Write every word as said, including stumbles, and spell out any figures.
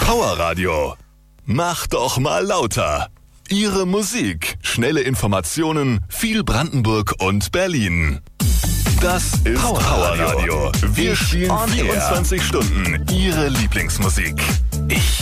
Powerradio. Mach doch mal lauter. Ihre Musik, schnelle Informationen, viel Brandenburg und Berlin. Das ist Powerradio. Wir spielen vierundzwanzig Stunden Ihre Lieblingsmusik. Ich